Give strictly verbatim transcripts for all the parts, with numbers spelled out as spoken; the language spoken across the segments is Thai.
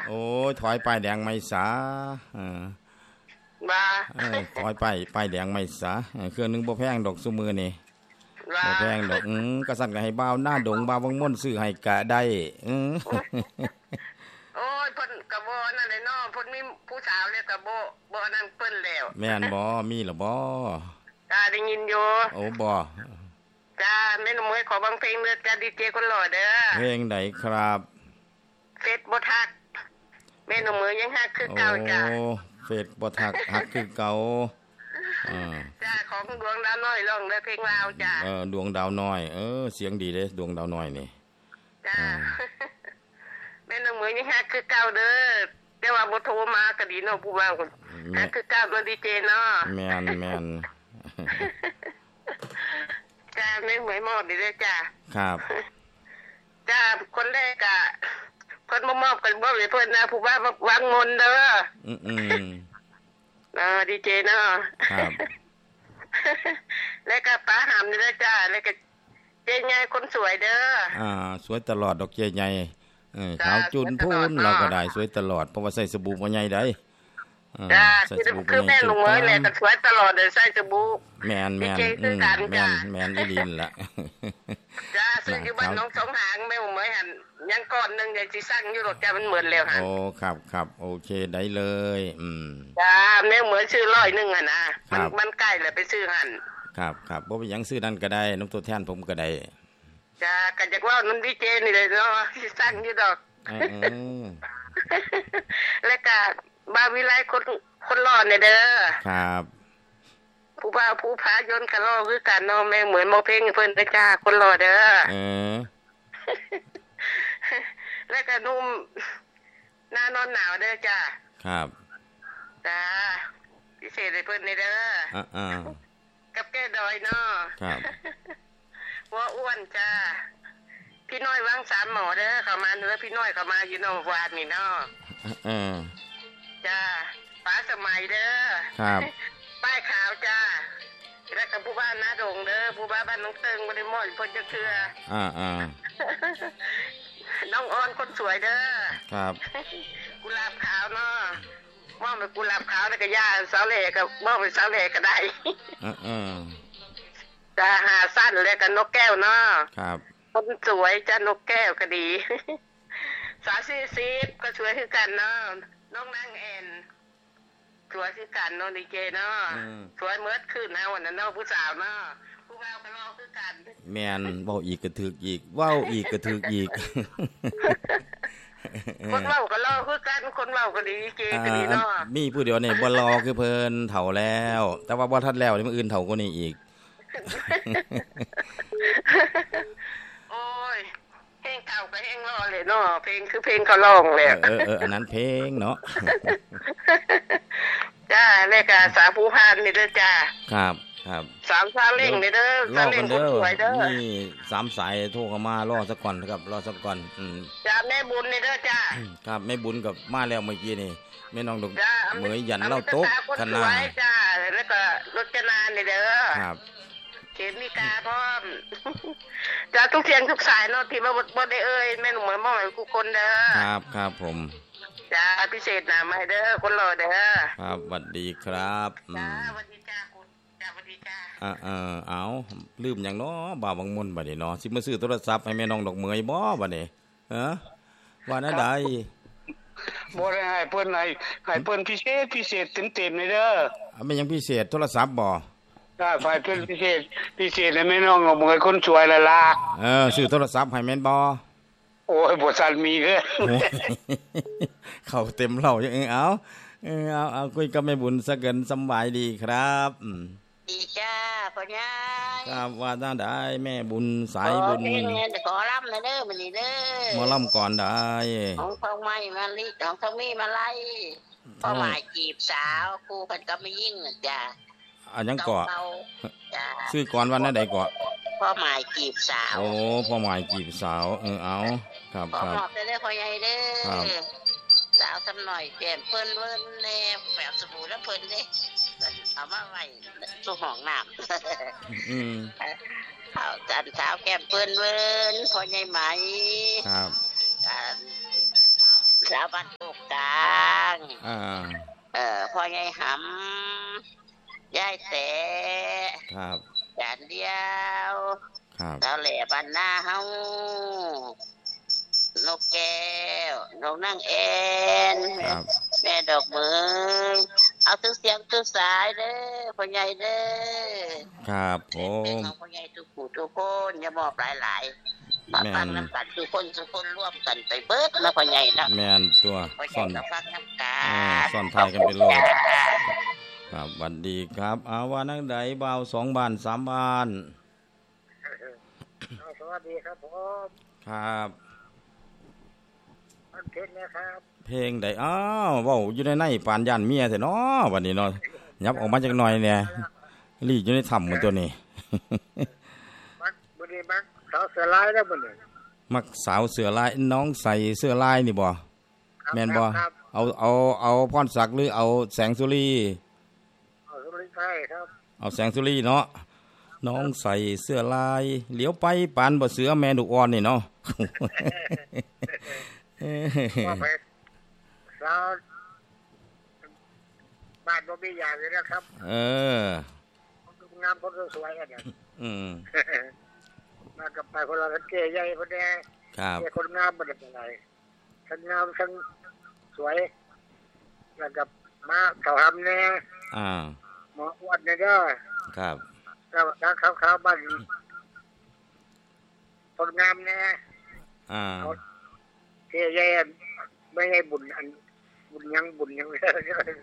โอ้ยถอยป้ายแดงไม่สาเออว่าเออถอยป้ายป้ายแดงไม่สาเครื่องนึงบ่แพงดอกซุมื้อนี่บ่แพงดอกอือก็สั่นก็ให้บ่าวหน้าดงบ่าววังม่นซื้อให้ก็ได้อือโอ้ยเพิ่นก็บ่นั่นแหละเนาะเพิ่นมีผู้สาวแล้วก็บ่บ่นั่นเพิ่นแล้วแม่นบ่มีล่ะบ่จ้าได้ยินอยู่โอ้บ่จ้าแม่นมวยขอบางเพลงเด้อจ้าดีเจคนหล่อเด้อเพลงใดครับเฟซบ่ทักแม่นมวยยังฮักคือเก่าจ้าโอ้เฟซบ่ทักฮักคือเก่าอ่าจ้าของดวงดาวน้อยร้องเด้อเพลงลาวจ้าเออดวงดาวน้อยเออเสียงดีเด้ดวงดาวน้อยนี่จ้าแม่นมวยยังฮักคือเก่าเด้อแต่ว่าบ่โทรมาก็ดีเนาะผู้ว่าฮักคือเก่าเนาะดีเจเนาะแม่นแม่นจ้าไม่เหมือนหมดดีเลยจ้าครับจ้าคนแรกอะเพิ่นมามอบกันบ่เลยเพิ่นนะผู้ว่าวางมนเด้ออืมอืมเออดีเจเนาะครับแล้วก็ป้าหำนี่เลยจ้าแล้วก็เจ๊ใหญ่คนสวยเด้ออ่าสวยตลอดดอกเจ๊ใหญ่เออขาวจุนพูนเราก็ได้สวยตลอดเพราะว่าใส่สบู่บ่ใหญ่ได้จ้าคือแม่ลุงเอ้ยแหละก็สวยตลอดเลยใส่สบู่แม่นแม่นอืมแม่นแม่นอีหลีนล่ะจ้าซื้ออยู่บ้านน้องสองหางแม่ลุงเอ้ยหั่นยังก่อนนึงยังสิสั่งอยู่ดอกจ้ามันเหมือนแล้วหั่นโอ้ครับครับโอเคได้เลยอืมจ้าแม่เหมือนซื้อร้อยนึงอ่ะนะมันมันใกล้แล้วไปซื้อหั่นครับครับบ่เป็นหยังซื้อนั่นก็ได้น้ำตัวแทนผมก็ได้จ้าก็จักว่ามันดีเจนี่เลยเนาะสิสั่งอยู่ดอกเออแล้วก็บาวิไลคนคนรอดเนี่ยเด้อครับผู้บ่าวผู้พายนต์ก็รอคือกันเนาะแม่เหมือนมอเพลงเพิ่นเด้อจ้าคนรอเด้อเออแล้วก็นุ่มหน้านอนหนาวเด้อจ้าครับจ้าพิเศษให้เพิ่นนี่เด้ออ่าๆกับแก้ดอยเนาะครับว่าอ้วนจ้าพี่น้อยวางสามหมอเด้อเข้ามาเนื้อพี่น้อยเข้ามาอยู่เนาะวานนี่เนาะเออจ้าป้าสมัยเด้อครับป้ายขาวจ้าแล้วกับผู้บ้านนาดงเด้อผู้บ้านบ้านน้องเติงบ่ได้ม่อนเพิ่นจะเคืออ่าๆน้องอ้อนคนสวยเด้อครับกุหลาบขาวเนาะมอบเป็นกุหลาบขาวแล้วก็ย่าสาวเหล่ก็มอบเป็นสาวเหล่ก็ได้เออๆจ้าหาสั้นแล้วก็นกแก้วเนาะครับคนสวยจ้านกแก้วก็ดีสาวสี่สิบก็สวยคือกันเนาะน้องนางแอนสวยคือกันเนาะดีเจเนาะสวยเมิดขึ้นนะวันนั้นเนาะผู้สาวเนาะผู้บ่าวก็รอคือกันแม่นเว้าอีกก็ถึกอีกเว้าอีกก็ถึกอีกคนเว้าก็รอคือกันคนเว้าก็ดีดีเจก็ดีเนาะมีผู้เดียวนี่บ่รอคือเพิ่นเฒ่าแล้วแต่ว่าบ่ทันแล้วนี่มื้ออื่นเฒ่ากว่านี้อีกโอ้ยเพลงเก่าก็เพลงรอเลยเนาะเพลงคือเพลงเขาร้องแหละเออๆอันนั้นเพลงเนาะจ้าแล้วก็สาวผู้พานนี่เด้อจ้าครับครับสามซาเล้งนี่เด้อซาเล้งคนสวยเด้อนี่สามสายโทรเข้ามารอสักก่อนครับรอสักก่อนอืมจ้าแม่บุญนี่เด้อจ้าครับแม่บุญกับมาแล้วเมื่อกี้นี่แม่น้องดอกเหมยยันเล่าตกคณะจ้าแล้วก็รจนานี่เด้อครับเขมิกาพร้อมจ้าทุกเสียงทุกสายเนาะที่มาบ่ได้เอ่ยแม่หนูเหมือนบ่ให้ทุกคนเด้อครับครับผมจ้าพิเศษนะมาให้เด้อคนรอเด้อครับสวัสดีครับจ้าสวัสดีจ้าคุณจ้าสวัสดีจ้าอ่าเออเอาลืมหยังเนาะบ่าวบางมนบัดนี้เนาะสิมาซื้อโทรศัพท์ให้แม่น้องดอกเหมยบ่บัดนี้ฮะว่าแนวใดบ่ได้ให้เพิ่นให้ให้เพิ่นพิเศษพิเศษเต็มๆเลยเด้ออ่ะมันยังพิเศษโทรศัพท์บ่ได้ไฟเพิ่นพิเศษพิเศษให้แม่น้องดอกเหมยคนสวยละล่ะเออซื้อโทรศัพท์ให้แม่นบ่โอ้ยบ่ทันมีเด้อเข้าเต็มเหล้าจังเอาเออเอาเอาคุยกับแม่บุญซะเกินสบายดีครับอืมดีจ้าพ่อใหญ่ครับว่าจังได๋แม่บุญสายบุญขอรำเด้อมื้อนี้เด้อหมอลำก่อนได้ของพ่อใหม่มาลิของทองมีมาไล่พ่อใหม่จีบสาวครูเพิ่นก็ไม่ยิ่งจ้ะอันยังเกาะจ้ะชื่อก่อนวันนั้นใดเกาะพ่อหมายจีบสาวโอ้พ่อหมายจีบสาวเออเอาครับครับขอได้พ่อใหญ่เด้อสาวสำหน่อยแก้มเพิ่นเพิ่นแน่แบบสบู่แล้วเพิ่นเด้เอามาไว้สู่ห้องน้ำอืมเอาจันสาวแก้มเพิ่นเพิ่นพ่อใหญ่ไหมครับการสาวบ้านโคกกลางอ่าเอ่อพ่อใหญ่หำยายแต๋ครับจานเดียวครับสาวแหล่บ้านนาเฮานกแก้วนกนางแอนแม่ดอกเมืองเอาทุกเสียงทุกสายเด้อพ่อใหญ่เด้อครับผมพ่อใหญ่ทุกผู้ทุกคนอย่ามอบหลายๆมาฟังน้ำกันทุกคนทุกคนร่วมกันไปเบิดนะพ่อใหญ่นะแม่นตัวซ่อนฟังน้ำกันซ่อนทายกันเป็นโลดครับสวัสดีครับอาว่านักใดบ่าวสองบ้านสามบ้านสวัสดีครับผมครับเพลงนะครับเพลงใดอ้าวเว้าอยู่ในในปานย่านเมียแท้เนาะบัดนี้เนาะยับออกมาจักหน่อยเนี่ยรีอยู่ในถ้ำเหมือนตัวนี้มักบ่ได้มักสาวเสือลายแล้วบ่นี่มักสาวเสือลายน้องใส่เสื้อลายนี่บ่แม่นบ่เอาเอาเอาพรศักดิ์หรือเอาแสงสุรีเอาสุรีใช่ครับเอาแสงสุรีเนาะน้องใส่เสื้อลายเหลียวไปปานบ่เสือแม่ดุอ่อนนี่เนาะว่าไปสาวบ้านบ่มีอย่างเลยนะครับเอองามคนสวยอันนั้นอืมมากับไปคนละเก๋ใหญ่คนแดงครับคนงามบ่ได้เป็นไรทั้งงามทั้งสวยแล้วกับมาเขาทำแน่อ่าหมออ้วนเนี่ยเด้อครับแล้วนักขาวๆบ้านคนงามแน่อ่าเก๋ใหญ่ไม่ให้บุญอันบุญยังบุญยังเด้อ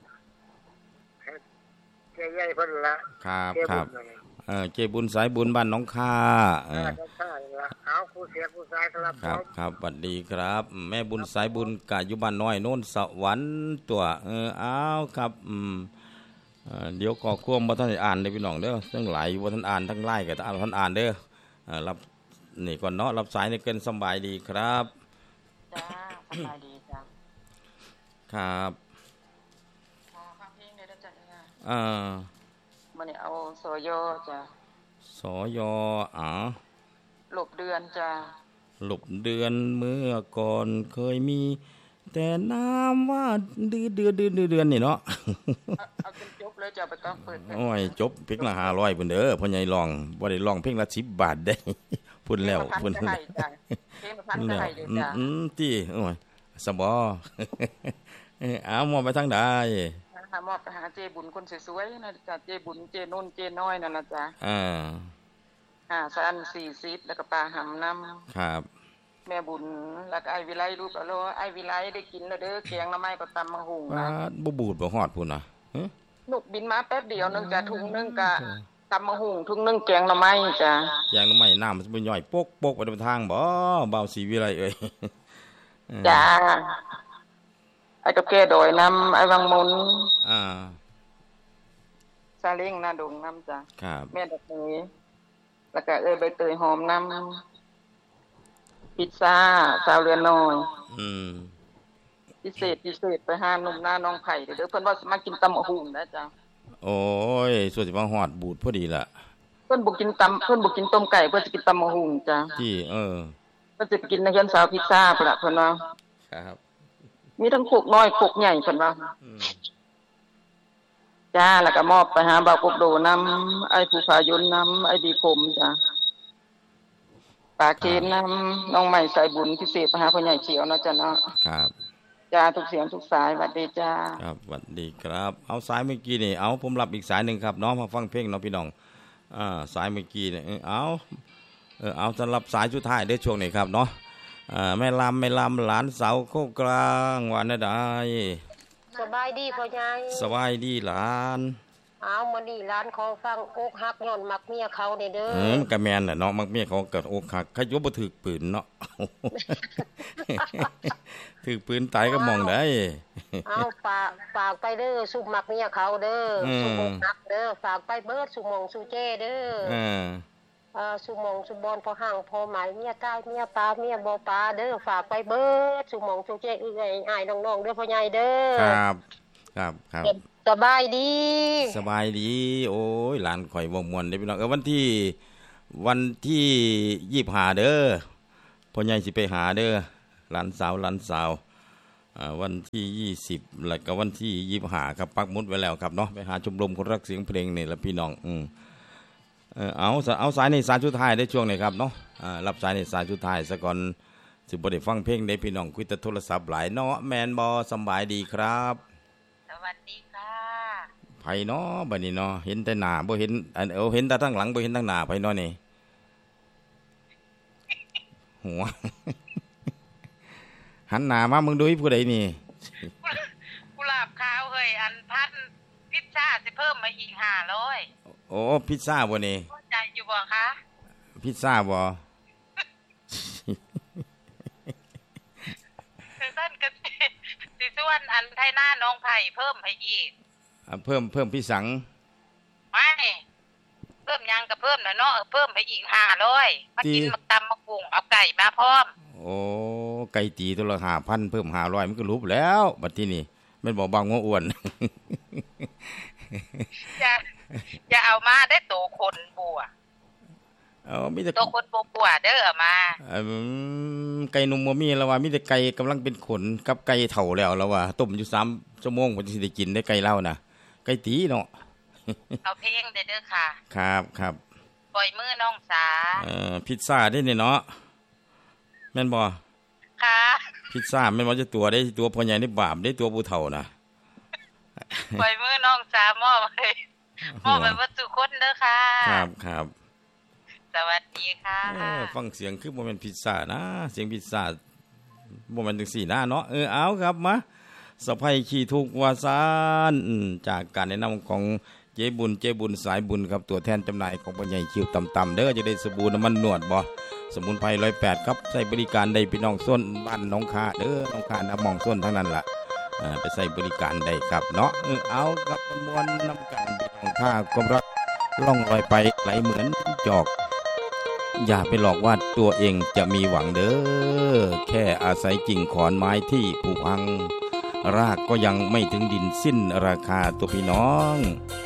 เก๋ใหญ่เพิ่นละครับครับเออเจบุญสายบุญบ้านน้องค่าเออเอาครูเสียครูสายครับครับครับสวัสดีครับแม่บุญสายบุญกะอยู่บ้านน้อยโน่นสวรรค์ตัวเออเอาครับอืมเอ่อเดี๋ยวก็ควมบ่ทันได้อ่านเด้อพี่น้องเด้อทั้งหลายบ่ทันอ่านทั้งไลน์ก็ท่านอ่านเด้อเอ่อรับนี่ก่อนเนาะรับสายนี่เกินสบายดีครับจ้าสบายดีจ้าครับขอฟังเพลงได้จ้ะอ่ามื้อนี้เอาสยจ้ะสยอ๋อหลบเดือนจ้ะหลบเดือนเมื่อก่อนเคยมีแต่น้ำว่าดื้อเดือนดื้อเดือนนี่เนาะเอาจนจบเลยจ้ะบ่ต้องเปิดโอ้ยจบเพลงละห้าร้อยพุ่นเด้อพ่อใหญ่ร้องบ่ได้ร้องเพลงละสิบบาทได้พุ่นแล้วพุ่นเพลงพันได้จ้ะอืมติโอ้ยสบอเอามองไปทางใดมอบไปหาเจบุญคนสวยๆนะจ้ะเจบุญเจนุ่นเจน้อยนั่นล่ะจ้ะอ่าอ่าสันสี่สิบแล้วก็ปลาหำน้ำครับแม่บุญแล้วก็ไอ้วิไลรูปแล้วไอ้วิไลได้กินแล้วเด้อแกงหน่อไม้ก็ตำมะฮุงนะบ่บูดบ่ฮอดพุ่นน่ะลูกบินมาแป๊บเดียวนึงจ้ะถุงนึงก็ตำมะฮุงถุงนึงแกงหน่อไม้จ้ะแกงหน่อไม้น้ำมันสิบ่ย่อยปกๆไปทางบ่เบาสีวิไลเอ้ยจ้าไอ้ตะแก่ดอยน้ำไอ้วังมนอ่าซาเล้งนาดงน้ำจ้ะครับแม่ดอกเมยแล้วก็เอ้ยใบเตยหอมน้ำพิซซ่าสาวเรือนน้อยอืมพิเศษพิเศษไปหาหนุ่มหน้าน้องไผ่เด้อเพิ่นว่ามากินตำบักหุ่งนะจ้ะโอ้ยส่วนสิมาฮอดบูดพอดีล่ะเพิ่นบ่กินตำเพิ่นบ่กินต้มไก่เพิ่นสิกินตำบักหุ่งจ้ะที่เออเพิ่นสิกินในเฮือนสาวพิซซ่าพุ่นล่ะเพิ่นว่าครับมีทั้งโคกน้อยโคกใหญ่เพิ่นว่าจ้าแล้วก็มอบไปหาบ่าวกบโดนำไอ้ผู้พายนนำไอ้ดีคมจ้ะปาเคนนำน้องใหม่สายบุญพิเศษไปหาพ่อใหญ่เขียวเนาะจ้ะเนาะครับจ้าทุกเสียงทุกสายสวัสดีจ้าครับสวัสดีครับเอาสายเมื่อกี้นี่เอาผมรับอีกสายนึงครับน้องมาฟังเพลงเนาะพี่น้องอ่าสายเมื่อกี้นี่เอาเออเอาสำหรับสายสุดท้ายได้ช่วงนี้ครับเนาะอ่าแม่ลำแม่ลำหลานสาวโคกกลางว่าแนวใดสบายดีพ่อใหญ่สบายดีหลานเอามื้อนี้หลานขอฟังอกหักย้อนมักเมียเขาเด้อเด้อเออมันก็แม่นน่ะเนาะมักเมียเขาเกิดอกหักเขาอยู่บ่ถึกปืนเนาะถึกปืนตายก็มองได้เอาฝากฝากไปเด้อสุมักเมียเขาเด้อสุอกหักเด้อฝากไปเบิดสุมองสุเจ้เด้อเออเอ่อสุมองสุบอนพอห่างพอหมายเมียใต้เมียปลาเมียบ่ปลาเด้อฝากไปเบิดสุมองสุเจ้เอื้อยอ้ายน้องๆเด้อพ่อใหญ่เด้อครับครับครับสบายดีสบายดีโอ้ยหลานข่อยบ่ม่วนเด้พี่น้องเออวันที่วันที่ยี่สิบห้าเด้อพ่อใหญ่สิไปหาเด้อหลานสาวหลานสาวอ่าวันที่ยี่สิบแล้วก็วันที่ยี่สิบห้าครับปักหมุดไว้แล้วครับเนาะไปหาชมรมคนรักเสียงเพลงนี่ละพี่น้องอืมเออเอาเอาสายในสายสุดท้ายได้ช่วงนี้ครับเนาะอ่ารับสายในสายสุดท้ายซะก่อนสิบ่ได้ฟังเพลงได้พี่น้องคุยแต่โทรศัพท์หลายเนาะแมนบ่สำบายดีครับสวัสดีค่ะไผเนาะบัดนี้เนาะเห็นแต่หน้าบ่เห็นอันเออเห็นแต่ทางหลังบ่เห็นทางหน้าไผเนาะนี่หัวหันหน้ามามึงดูผู้ใดนี่กุหลาบขาวเฮ้ยอันพันพิซซ่าสิเพิ่มมาอีกห้าร้อยโอ้พิซซ่าบ่นี่ใจอยู่บ่คะพิซซ่าบ่ท่านก็สิส่วนอันไทยหน้าน้องไผ่เพิ่มให้อีกเพิ่มเพิ่มพี่สังไม่เพิ่มยังก็เพิ่มน่ะเนาะเพิ่มให้อีกห้าร้อยมากินมาตำมาปรุงเอาไก่มาพร้อมโอ้ไก่ตีตัวละห้าพันเพิ่มห้าร้อยมันก็รูปแล้วบัดที่นี่แม่นบอกบางงัวอ้วนอย่าอย่าเอามาได้โตคนบัวเออมีแต่โตคนบัวเด้อมาเออไก่นุ่มบ่มีแล้วว่ามีแต่ไก่กำลังเป็นขนกับไก่เฒ่าแล้วแล้วว่าต้มอยู่สามชั่วโมงผมสิได้กินได้ไก่เล่านะไก่ตีเนาะเอาเพลงเด้อค่ะครับครับปล่อยมือน้องสาเอ่อพิซซ่าได้นี่เนาะแม่นบ่ค่ะพิซซ่าแม่นบ่จะตัวได้ตัวพ่อใหญ่ได้บาปได้ตัวผู้เฒ่านะปล่อยมือน้องสามอบไปมอบไปวัตถุคนเด้อค่ะครับครับสวัสดีค่ะเออฟังเสียงคือบ่แม่นพิซซ่านะเสียงพิซซ่าบ่แม่นจังซี่นะเนาะเออเอาครับมาสะไผขี้ทุกข์ว่าซานจากการแนะนำของเจ๊บุญเจ๊บุญสายบุญครับตัวแทนจำหน่ายของพ่อใหญ่คิวต่ำๆเด้อจะได้สบู่น้ำมันนวดบ่สมุนไพรหนึ่งร้อยแปดครับใช้บริการได้พี่น้องส้นบ้านน้องคาเด้อน้องคาน้ำมองส้นทั้งนั้นล่ะอ่าไปใช้บริการได้ครับเนาะเออเอากับมวลน้ำกันพี่น้องถ้าความรักล่องลอยไปไหลเหมือนจอกอย่าไปหลอกว่าตัวเองจะมีหวังเด้อแค่อาศัยกิ่งขอนไม้ที่ผุพังรากก็ยังไม่ถึงดินสิ้นราคาตัวพี่น้อง